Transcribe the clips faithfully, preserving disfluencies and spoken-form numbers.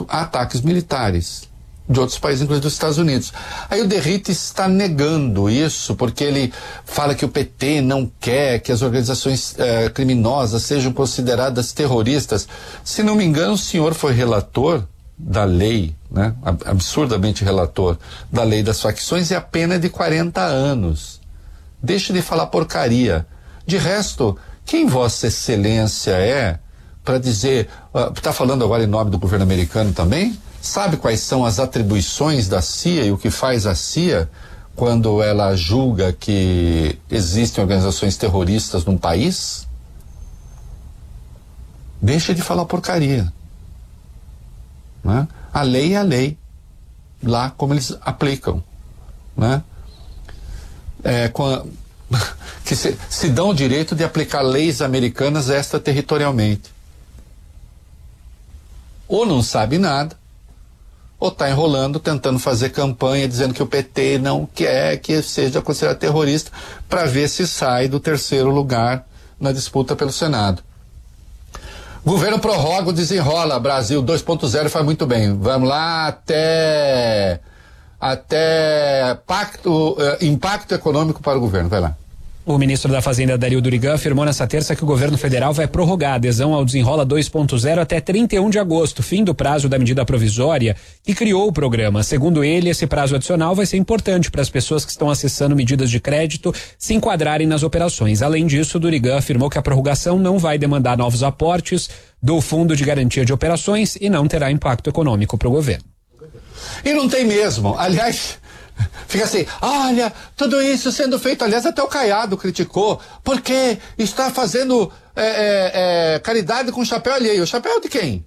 a ataques militares de outros países, inclusive dos Estados Unidos. Aí o Derrite está negando isso, porque ele fala que o P T não quer que as organizações eh, criminosas sejam consideradas terroristas. Se não me engano, o senhor foi relator da lei, né, absurdamente relator da lei das facções, e a pena é de quarenta anos. Deixe de falar porcaria. De resto, quem Vossa Excelência é para dizer, está uh, falando agora em nome do governo americano também? Sabe quais são as atribuições da C I A e o que faz a C I A quando ela julga que existem organizações terroristas num país? Deixa de falar porcaria. Né? A lei é a lei, lá como eles aplicam. Né? É, com a, que se, se dão o direito de aplicar leis americanas extraterritorialmente. Ou não sabe nada, ou está enrolando, tentando fazer campanha, dizendo que o P T não quer que seja considerado terrorista, para ver se sai do terceiro lugar na disputa pelo Senado. Governo prorroga, desenrola, Brasil dois ponto zero faz muito bem. Vamos lá até, até pacto, uh, impacto econômico para o governo, vai lá. O ministro da Fazenda, Dario Durigan, afirmou nesta terça que o governo federal vai prorrogar a adesão ao Desenrola dois ponto zero até trinta e um de agosto, fim do prazo da medida provisória que criou o programa. Segundo ele, esse prazo adicional vai ser importante para as pessoas que estão acessando medidas de crédito se enquadrarem nas operações. Além disso, Durigan afirmou que a prorrogação não vai demandar novos aportes do Fundo de Garantia de Operações e não terá impacto econômico para o governo. E não tem mesmo. Aliás, fica assim, olha, tudo isso sendo feito, aliás, até o Caiado criticou, porque está fazendo é, é, é, caridade com chapéu alheio. O chapéu de quem?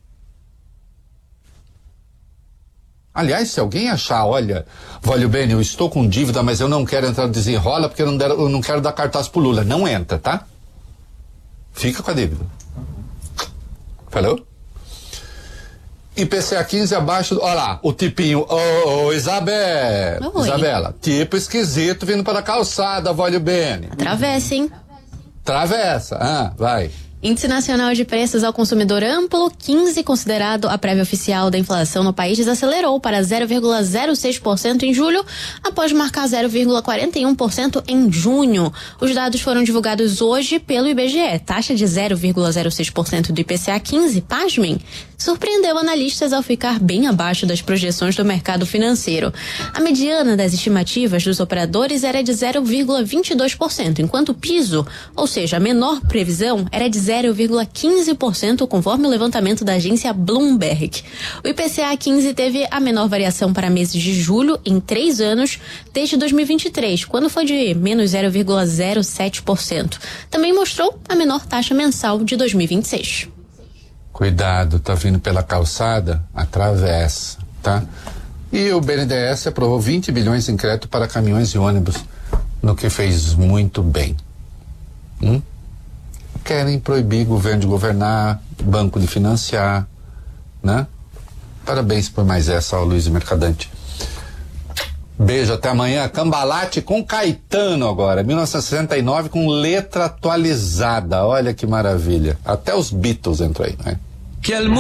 Aliás, se alguém achar, olha, Vólio Bene, eu estou com dívida, mas eu não quero entrar no Desenrola porque eu não, der, eu não quero dar cartaz pro Lula. Não entra, tá? Fica com a dívida. Falou? I P C A quinze abaixo, olha lá, o tipinho, ô, oh, oh, Isabel, Oi. Isabela, tipo esquisito vindo para a calçada, Vólio Bene. Travessa, hein? Travessa, ah, vai. Índice Nacional de Preços ao Consumidor Amplo, quinze, considerado a prévia oficial da inflação no país, desacelerou para zero vírgula zero seis por cento em julho, após marcar zero vírgula quarenta e um por cento em junho. Os dados foram divulgados hoje pelo I B G E. Taxa de zero vírgula zero seis por cento do I P C A quinze, pasmem, surpreendeu analistas ao ficar bem abaixo das projeções do mercado financeiro. A mediana das estimativas dos operadores era de zero vírgula vinte e dois por cento, enquanto o piso, ou seja, a menor previsão, era de zero vírgula quinze por cento, conforme o levantamento da agência Bloomberg. O I P C A quinze teve a menor variação para meses de julho em três anos desde dois mil e vinte e três, quando foi de menos zero vírgula zero sete por cento. Também mostrou a menor taxa mensal de dois mil e vinte e seis. Cuidado, tá vindo pela calçada, atravessa, tá? E o B N D E S aprovou vinte bilhões em crédito para caminhões e ônibus, no que fez muito bem. Hum? Querem proibir governo de governar, banco de financiar, né? Parabéns por mais essa, ó, Luiz Mercadante. Beijo, até amanhã. Cambalate com Caetano agora, mil novecentos e sessenta e nove, com letra atualizada. Olha que maravilha. Até os Beatles entram aí, né? Que